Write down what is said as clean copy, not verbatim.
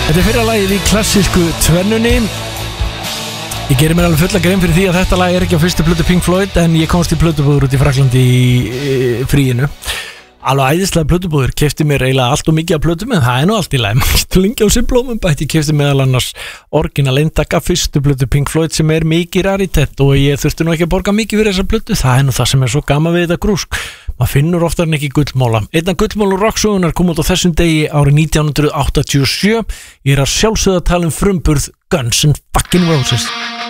Þetta fyrra lagið í klassísku tvennunni. Ég gerir mér alveg fulla grein fyrir því að þetta lag ekki á fyrstu plötu Pink Floyd, en ég komst í plötubúður út í Fraklandi í fríinu. Alveg æðislega plötubúður, keypti mér eiginlega allt og mikið af plötum, en það nú allt í lagi. Maður lengi á Simplómum bætti, ég keypti meðal annars orginal eintaka fyrstu plötu Pink Floyd sem mikið raritet og ég þurfti nú ekki að borga mikið fyrir þessa plötu. Það nú það sem svo gaman við þetta grúsk. Maður finnur oftar en ekki gullmála. Einn af gullmálu rocksögunar kom út á þessum degi árið 1987. Ég að sjálfsögða tala frumburð Guns N' Roses.